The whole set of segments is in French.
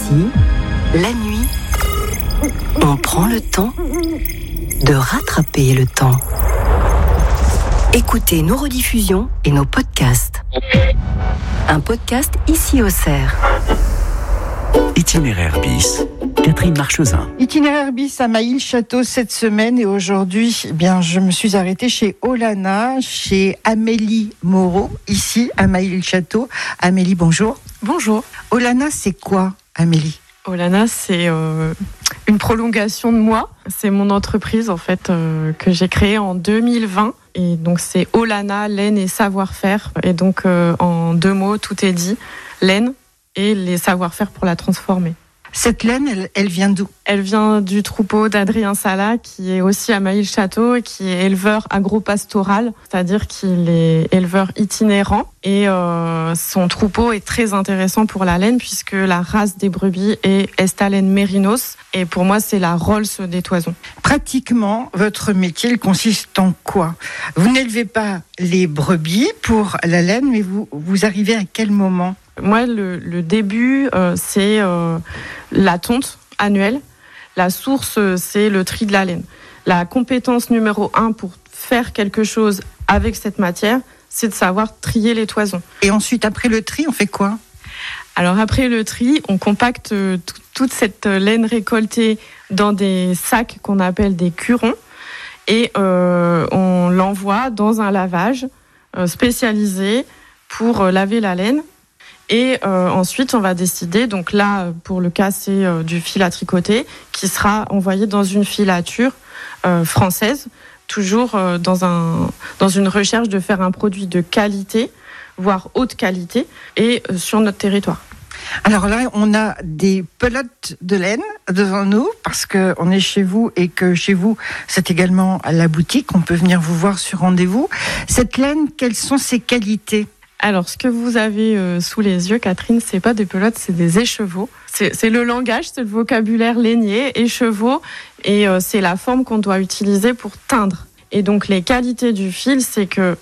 Ici, la nuit, on prend le temps de rattraper le temps. Écoutez nos rediffusions et nos podcasts. Un podcast Ici Auxerre. Itinéraire bis, Catherine Marchesin. Itinéraire bis à Mailly-le-Château cette semaine et aujourd'hui, je me suis arrêtée chez Olana, chez Amélie Moreau, ici à Mailly-le-Château. Amélie, bonjour. Bonjour. Olana, c'est quoi, Amélie ? Olana, c'est une prolongation de moi. C'est mon entreprise en fait que j'ai créée en 2020. Et donc c'est Olana, laine et savoir-faire. Et donc en 2 mots, tout est dit. Laine et les savoir-faire pour la transformer. Cette laine, elle vient d'où ? Elle vient du troupeau d'Adrien Sala, qui est aussi à Mailly-le-Château et qui est éleveur agropastoral, c'est-à-dire qu'il est éleveur itinérant. Et son troupeau est très intéressant pour la laine puisque la race des brebis est Estalen Mérinos. Et pour moi, c'est la Rolls des toisons. Pratiquement, votre métier consiste en quoi ? Vous n'élevez pas les brebis pour la laine, mais vous arrivez à quel moment ? Moi, le début, c'est la tonte annuelle. La source, c'est le tri de la laine. La compétence numéro 1 pour faire quelque chose avec cette matière, c'est de savoir trier les toisons. Et ensuite, après le tri, on fait quoi ? Alors après le tri, on compacte toute cette laine récoltée dans des sacs qu'on appelle des curons et on l'envoie dans un lavage spécialisé pour laver la laine. Et ensuite, on va décider, donc là, pour le cas, c'est du fil à tricoter qui sera envoyé dans une filature française, toujours dans une recherche de faire un produit de qualité, voire haute qualité, et sur notre territoire. Alors là, on a des pelotes de laine devant nous parce qu'on est chez vous et que chez vous, c'est également à la boutique. On peut venir vous voir sur rendez-vous. Cette laine, quelles sont ses qualités ? Alors, ce que vous avez sous les yeux, Catherine, c'est pas des pelotes, c'est des écheveaux. C'est le langage, c'est le vocabulaire lainier, écheveaux, et c'est la forme qu'on doit utiliser pour teindre. Et donc, les qualités du fil, c'est que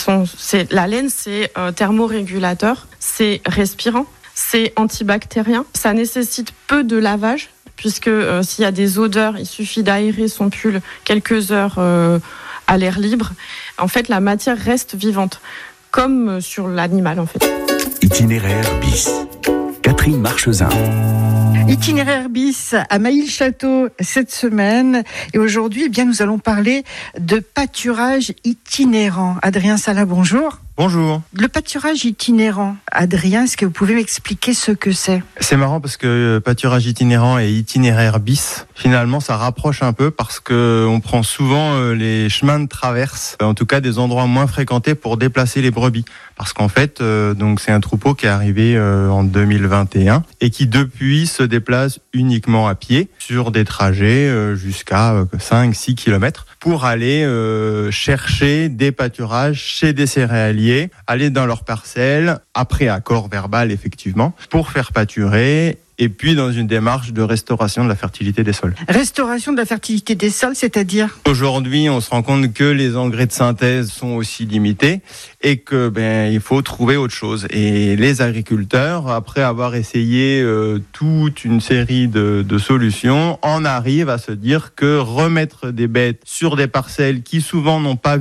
la laine, c'est thermorégulateur, c'est respirant, c'est antibactérien. Ça nécessite peu de lavage, puisque s'il y a des odeurs, il suffit d'aérer son pull quelques heures à l'air libre. En fait, la matière reste vivante. Comme sur l'animal, en fait. Itinéraire bis, Catherine Marchesin. Itinéraire bis à Mailly-le-Château cette semaine. Et aujourd'hui, nous allons parler de pâturage itinérant. Adrien Sala, bonjour. Bonjour. Le pâturage itinérant, Adrien, est-ce que vous pouvez m'expliquer ce que c'est ? C'est marrant parce que pâturage itinérant et itinéraire bis, finalement, ça rapproche un peu parce que on prend souvent les chemins de traverse, en tout cas des endroits moins fréquentés pour déplacer les brebis. Parce qu'en fait, donc c'est un troupeau qui est arrivé en 2021 et qui depuis se déplace uniquement à pied sur des trajets jusqu'à 5-6 km pour aller chercher des pâturages chez des céréaliers, aller dans leurs parcelles, après accord verbal effectivement, pour faire pâturer, et puis dans une démarche de restauration de la fertilité des sols. Restauration de la fertilité des sols, c'est-à-dire ? Aujourd'hui, on se rend compte que les engrais de synthèse sont aussi limités et que il faut trouver autre chose. Et les agriculteurs, après avoir essayé toute une série de solutions, en arrivent à se dire que remettre des bêtes sur des parcelles qui souvent n'ont pas